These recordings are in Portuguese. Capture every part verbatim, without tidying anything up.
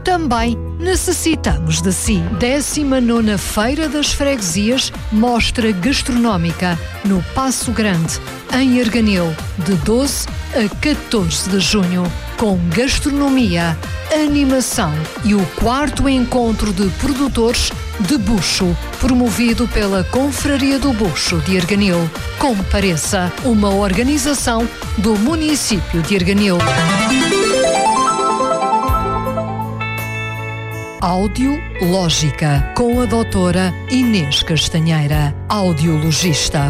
também necessitamos de si. décima nona Feira das Freguesias, mostra gastronómica no Paço Grande, em Arganil, de doze a catorze de junho, com gastronomia, animação e o quarto encontro de produtores de bucho, promovido pela Confraria do Bucho de Arganil. Compareça, uma organização do município de Arganil. Audiológica, com a doutora Inês Castanheira, audiologista.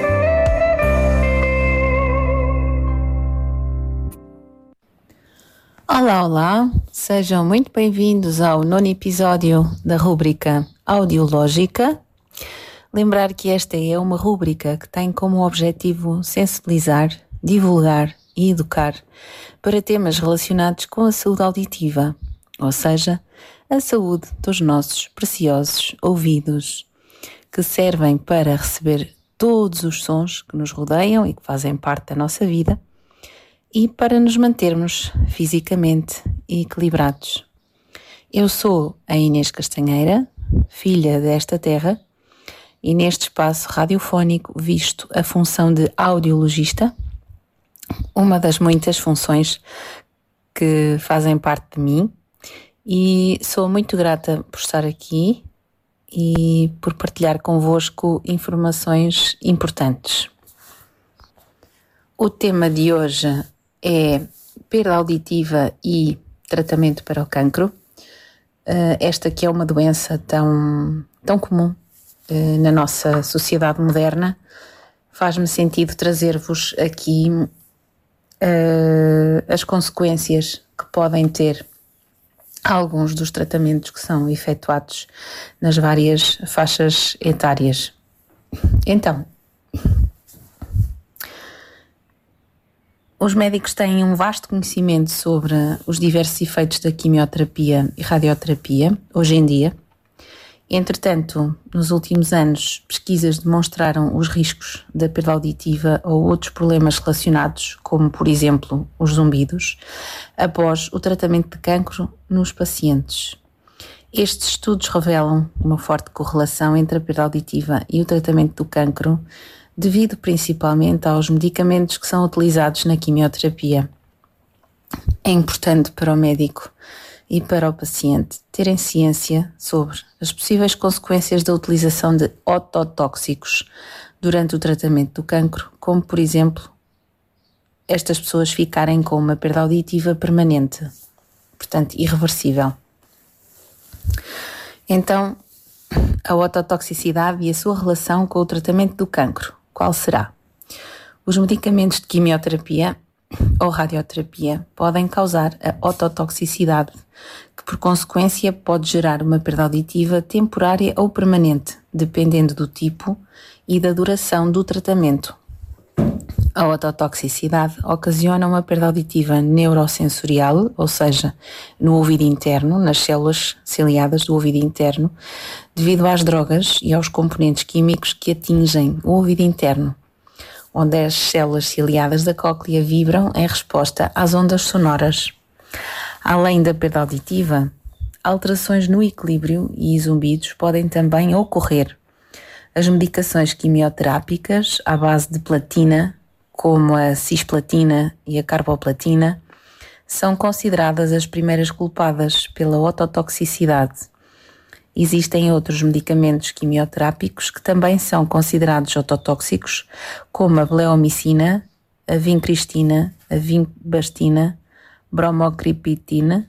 Olá, olá, sejam muito bem-vindos ao nono episódio da rúbrica Audiológica. Lembrar que esta é uma rúbrica que tem como objetivo sensibilizar, divulgar e educar para temas relacionados com a saúde auditiva, ou seja, a saúde dos nossos preciosos ouvidos, que servem para receber todos os sons que nos rodeiam e que fazem parte da nossa vida e para nos mantermos fisicamente equilibrados. Eu sou a Inês Castanheira, filha desta terra, e neste espaço radiofónico visto a função de audiologista, uma das muitas funções que fazem parte de mim, e sou muito grata por estar aqui e por partilhar convosco informações importantes. O tema de hoje é perda auditiva e tratamento para o cancro. Esta que é uma doença tão, tão comum na nossa sociedade moderna. Faz-me sentido trazer-vos aqui uh, as consequências que podem ter alguns dos tratamentos que são efetuados nas várias faixas etárias. Então, os médicos têm um vasto conhecimento sobre os diversos efeitos da quimioterapia e radioterapia hoje em dia. Entretanto, nos últimos anos, pesquisas demonstraram os riscos da perda auditiva ou outros problemas relacionados, como, por exemplo, os zumbidos, após o tratamento de cancro nos pacientes. Estes estudos revelam uma forte correlação entre a perda auditiva e o tratamento do cancro, devido principalmente aos medicamentos que são utilizados na quimioterapia. É importante para o médico e para o paciente terem ciência sobre as possíveis consequências da utilização de ototóxicos durante o tratamento do cancro, como, por exemplo, estas pessoas ficarem com uma perda auditiva permanente, portanto, irreversível. Então, a ototoxicidade e a sua relação com o tratamento do cancro, qual será? Os medicamentos de quimioterapia ou radioterapia podem causar a ototoxicidade, que por consequência pode gerar uma perda auditiva temporária ou permanente, dependendo do tipo e da duração do tratamento. A ototoxicidade ocasiona uma perda auditiva neurosensorial, ou seja, no ouvido interno, nas células ciliadas do ouvido interno, devido às drogas e aos componentes químicos que atingem o ouvido interno, onde as células ciliadas da cóclea vibram em resposta às ondas sonoras. Além da perda auditiva, alterações no equilíbrio e zumbidos podem também ocorrer. As medicações quimioterápicas à base de platina, como a cisplatina e a carboplatina, são consideradas as primeiras culpadas pela ototoxicidade. Existem outros medicamentos quimioterápicos que também são considerados ototóxicos, como a bleomicina, a vincristina, a vinbastina, bromocriptina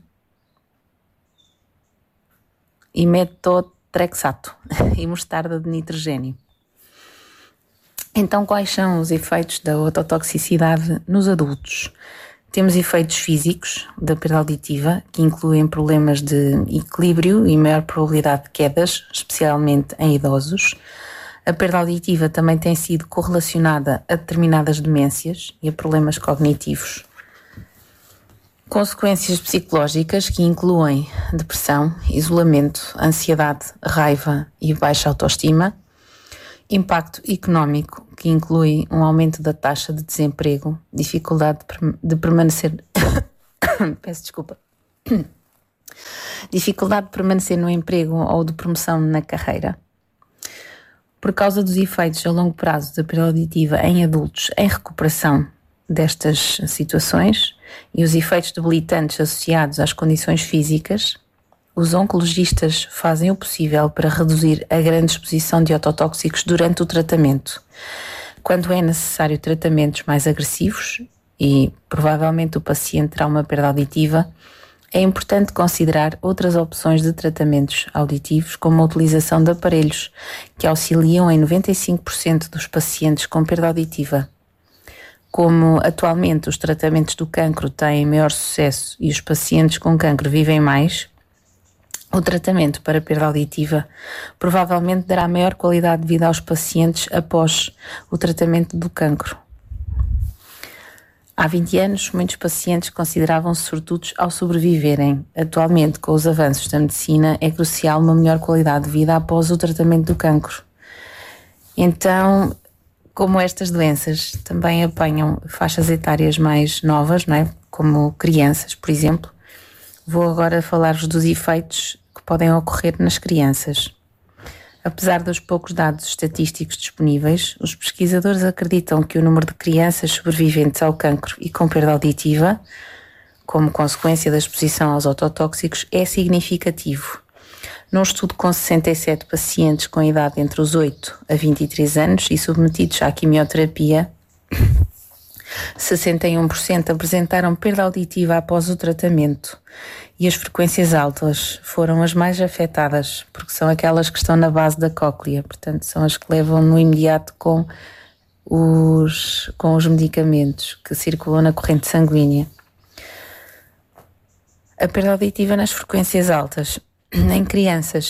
e metotrexato e mostarda de nitrogênio. Então, quais são os efeitos da ototoxicidade nos adultos? Temos efeitos físicos da perda auditiva, que incluem problemas de equilíbrio e maior probabilidade de quedas, especialmente em idosos. A perda auditiva também tem sido correlacionada a determinadas demências e a problemas cognitivos. Consequências psicológicas que incluem depressão, isolamento, ansiedade, raiva e baixa autoestima. Impacto económico, que inclui um aumento da taxa de desemprego, dificuldade de permanecer... Peço desculpa. dificuldade de permanecer no emprego ou de promoção na carreira. Por causa dos efeitos a longo prazo da perda auditiva em adultos em recuperação destas situações e os efeitos debilitantes associados às condições físicas, os oncologistas fazem o possível para reduzir a grande exposição de ototóxicos durante o tratamento. Quando é necessário tratamentos mais agressivos e provavelmente o paciente terá uma perda auditiva, é importante considerar outras opções de tratamentos auditivos, como a utilização de aparelhos que auxiliam em noventa e cinco por cento dos pacientes com perda auditiva. Como atualmente os tratamentos do cancro têm maior sucesso e os pacientes com cancro vivem mais, o tratamento para perda auditiva provavelmente dará maior qualidade de vida aos pacientes após o tratamento do cancro. Há vinte anos, muitos pacientes consideravam-se sortudos ao sobreviverem. Atualmente, com os avanços da medicina, é crucial uma melhor qualidade de vida após o tratamento do cancro. Então, como estas doenças também apanham faixas etárias mais novas, não é? Como crianças, por exemplo, vou agora falar-vos dos efeitos que podem ocorrer nas crianças. Apesar dos poucos dados estatísticos disponíveis, os pesquisadores acreditam que o número de crianças sobreviventes ao cancro e com perda auditiva, como consequência da exposição aos ototóxicos, é significativo. Num estudo com sessenta e sete pacientes com idade entre os oito a vinte e três anos e submetidos à quimioterapia, sessenta e um por cento apresentaram perda auditiva após o tratamento e as frequências altas foram as mais afetadas, porque são aquelas que estão na base da cóclea, portanto são as que levam no imediato com os, com os medicamentos que circulam na corrente sanguínea. A perda auditiva nas frequências altas em crianças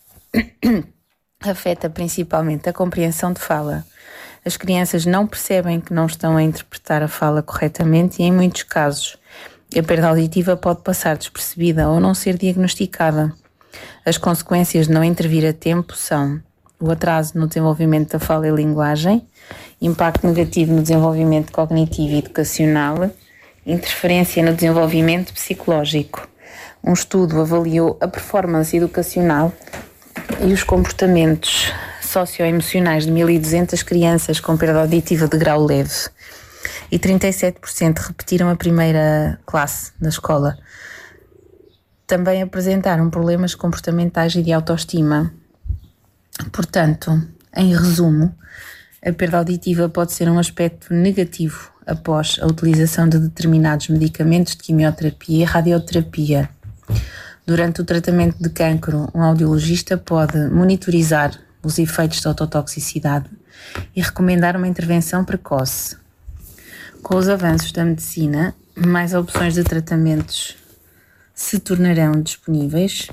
afeta principalmente a compreensão de fala. As crianças não percebem que não estão a interpretar a fala corretamente e, em muitos casos, a perda auditiva pode passar despercebida ou não ser diagnosticada. As consequências de não intervir a tempo são o atraso no desenvolvimento da fala e linguagem, impacto negativo no desenvolvimento cognitivo e educacional, interferência no desenvolvimento psicológico. Um estudo avaliou a performance educacional e os comportamentos socioemocionais de mil e duzentas crianças com perda auditiva de grau leve e trinta e sete por cento repetiram a primeira classe na escola. Também apresentaram problemas comportamentais e de autoestima. Portanto, em resumo, a perda auditiva pode ser um aspecto negativo após a utilização de determinados medicamentos de quimioterapia e radioterapia. Durante o tratamento de cancro, um audiologista pode monitorizar os efeitos da ototoxicidade e recomendar uma intervenção precoce. Com os avanços da medicina, mais opções de tratamentos se tornarão disponíveis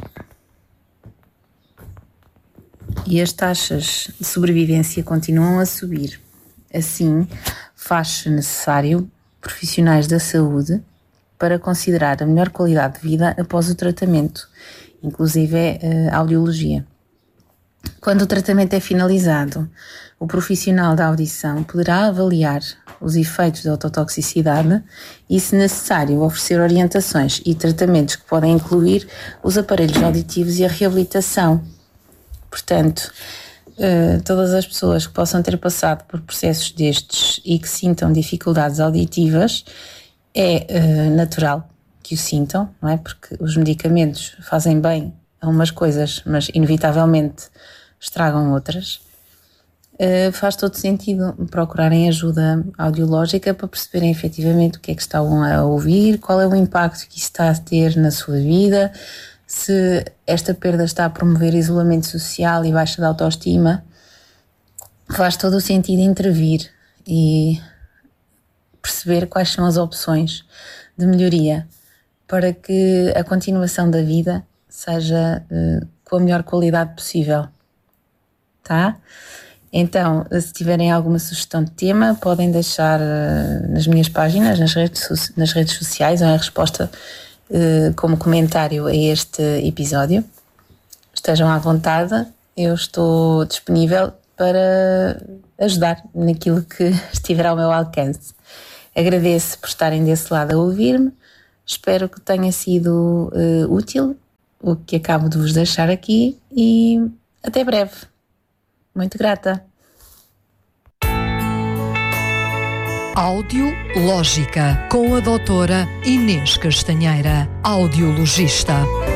e as taxas de sobrevivência continuam a subir. Assim, faz-se necessário profissionais da saúde para considerar a melhor qualidade de vida após o tratamento, inclusive a audiologia. Quando o tratamento é finalizado, o profissional da audição poderá avaliar os efeitos da ototoxicidade e, se necessário, oferecer orientações e tratamentos que podem incluir os aparelhos auditivos e a reabilitação. Portanto, todas as pessoas que possam ter passado por processos destes e que sintam dificuldades auditivas, é natural que o sintam, não é? Porque os medicamentos fazem bem a umas coisas, mas inevitavelmente estragam outras. Uh, faz todo sentido procurarem ajuda audiológica para perceberem efetivamente o que é que estão a ouvir, qual é o impacto que isso está a ter na sua vida, se esta perda está a promover isolamento social e baixa de autoestima. Faz todo o sentido intervir e perceber quais são as opções de melhoria para que a continuação da vida seja uh, com a melhor qualidade possível, tá? Então, se tiverem alguma sugestão de tema, podem deixar uh, nas minhas páginas, nas redes, nas redes sociais, ou em resposta uh, como comentário a este episódio. Estejam à vontade, eu estou disponível para ajudar naquilo que estiver ao meu alcance. Agradeço por estarem desse lado a ouvir-me, espero que tenha sido uh, útil o que acabo de vos deixar aqui e até breve. Muito grata. Audiológica, com a doutora Inês Castanheira, audiologista.